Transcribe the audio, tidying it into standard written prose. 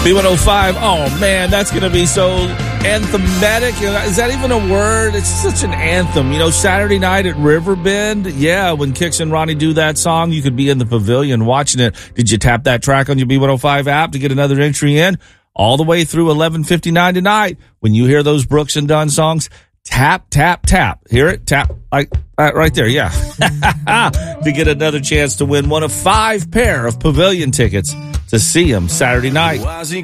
B105. Oh, man, that's going to be so anthematic. Is that even a word? It's such an anthem. Saturday night at Riverbend. Yeah, when Kix and Ronnie do that song, you could be in the pavilion watching it. Did you tap that track on your B105 app to get another entry in? All the way through 11:59 tonight. When you hear those Brooks and Dunn songs, tap, tap, tap. Hear it? Tap like that right there. Yeah. To get another chance to win one of 5 pair of pavilion tickets to see him Saturday night.